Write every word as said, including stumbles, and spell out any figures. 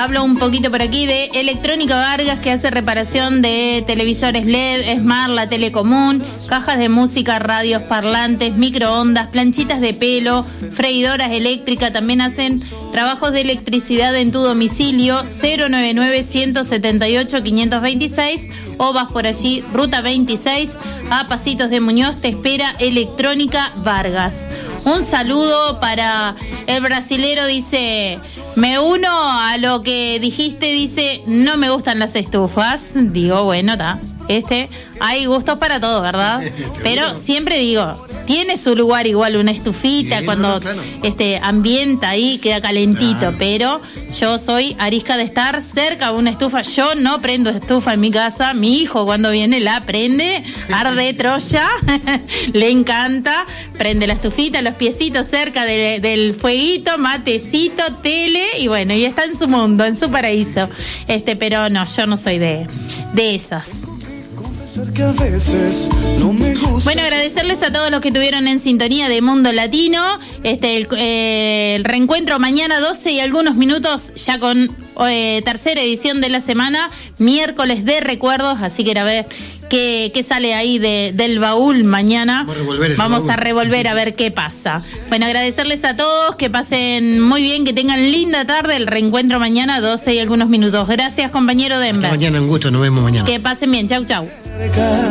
hablo un poquito por aquí de Electrónica Vargas, que hace reparación de televisores L E D, Smart, la tele común, cajas de música, radios, parlantes, microondas, planchitas de pelo, freidoras eléctricas. También hacen trabajos de electricidad en tu domicilio. Cero nueve nueve, uno siete ocho, cinco dos seis, o vas por allí, ruta veintiséis, a Pasitos de Muñoz, te espera Electrónica Vargas. Un saludo para el brasilero, dice, me uno a lo que dijiste, dice, no me gustan las estufas. Digo, bueno, está, este, hay gustos para todo, ¿verdad? Pero siempre digo, tiene su lugar igual una estufita, sí, cuando no, claro. este ambienta ahí, queda calentito, claro. Pero yo soy arisca de estar cerca de una estufa. Yo no prendo estufa en mi casa. Mi hijo cuando viene la prende, arde Troya, le encanta, prende la estufita, los piecitos cerca de, del fueguito, matecito, tele, y bueno, y está en su mundo, en su paraíso. Este, pero no, yo no soy de, de esas. Bueno, agradecerles a todos los que estuvieron en sintonía de Mundo Latino. Este, el, eh, el reencuentro mañana doce y algunos minutos, ya con eh, tercera edición de la semana, miércoles de recuerdos, así que a ver qué, qué sale ahí de, del baúl mañana. Vamos, a, Vamos baúl. a revolver a ver qué pasa. Bueno, agradecerles a todos, que pasen muy bien, que tengan linda tarde. El reencuentro mañana doce y algunos minutos. Gracias, compañero Denver. Hasta mañana, un gusto, nos vemos mañana. Que pasen bien, chau, chau.